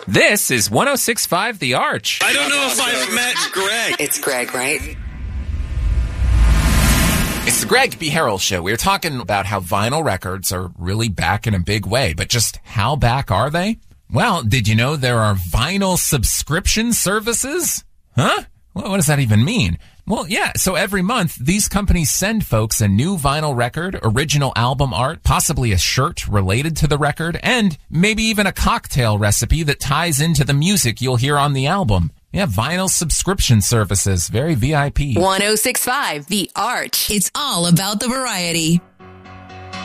This is 106.5 The Arch. I don't know if I've met Greg. It's Greg, right? It's the Greg B. Harrell Show. We were talking about how vinyl records are really back in a big way, but just how back are they? Well, did you know there are vinyl subscription services? Huh? Well, what does that even mean? Well, yeah, so every month, these companies send folks a new vinyl record, original album art, possibly a shirt related to the record, and maybe even a cocktail recipe that ties into the music you'll hear on the album. Yeah, vinyl subscription services. Very VIP. 106.5 The Arch. It's all about the variety.